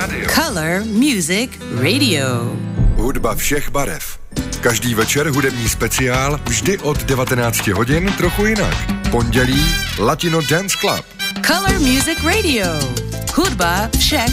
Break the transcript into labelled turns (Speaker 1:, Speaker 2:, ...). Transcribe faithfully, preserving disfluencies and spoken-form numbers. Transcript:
Speaker 1: rádio.
Speaker 2: Color Music Radio.
Speaker 3: Hudba všech barev. Každý večer hudební speciál, vždy od devatenáct hodin trochu jinak. Pondělí Latino Dance Club.
Speaker 2: Color Music Radio. Hudba všech